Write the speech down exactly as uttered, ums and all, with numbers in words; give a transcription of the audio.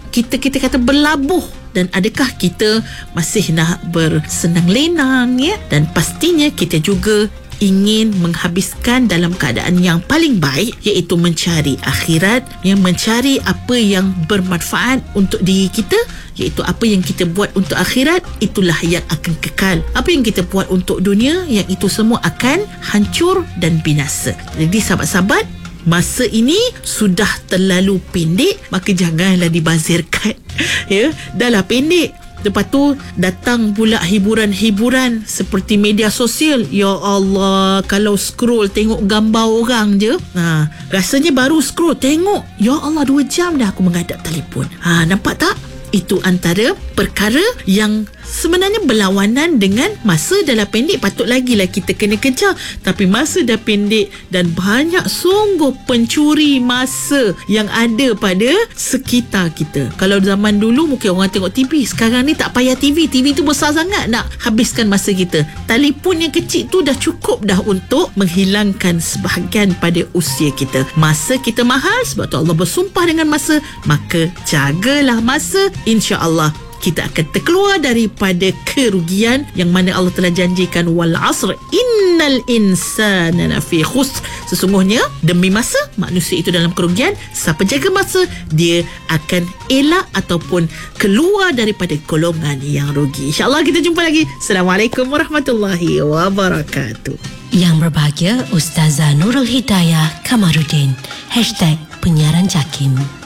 kita kita kata berlabuh, dan adakah kita masih nak bersenang lenang ya? Dan pastinya kita juga ingin menghabiskan dalam keadaan yang paling baik, iaitu mencari akhirat, yang mencari apa yang bermanfaat untuk diri kita, iaitu apa yang kita buat untuk akhirat itulah yang akan kekal. Apa yang kita buat untuk dunia, yang itu semua akan hancur dan binasa. Jadi sahabat-sahabat, masa ini sudah terlalu pendek, maka janganlah dibazirkan. Ya, dahlah pendek. Lepas tu datang pula hiburan-hiburan seperti media sosial. Ya Allah, kalau scroll tengok gambar orang je, ha, rasanya baru scroll tengok, ya Allah, dua jam dah aku menghadap telefon. Ha, nampak tak? Itu antara perkara yang sebenarnya berlawanan dengan masa dalam pendek. Patut lagi lah kita kena kejar, tapi masa dah pendek dan banyak sungguh pencuri masa yang ada pada sekitar kita. Kalau zaman dulu mungkin orang tengok T V, sekarang ni tak payah T V. T V tu besar sangat nak habiskan masa kita. Telefon yang kecil tu dah cukup dah untuk menghilangkan sebahagian pada usia kita. Masa kita mahal, sebab tu Allah bersumpah dengan masa, maka jagalah masa. InsyaAllah kita akan terkeluar daripada kerugian yang mana Allah telah janjikan, wal asr innal insana lafi khusr. Sesungguhnya demi masa, manusia itu dalam kerugian. Siapa jaga masa, dia akan elak ataupun keluar daripada golongan yang rugi. InsyaAllah kita jumpa lagi. Assalamualaikum warahmatullahi wabarakatuh. Yang berbahagia Ustazah Nurul Hidayah Kamarudin. Hashtag Penyiaran Jakim.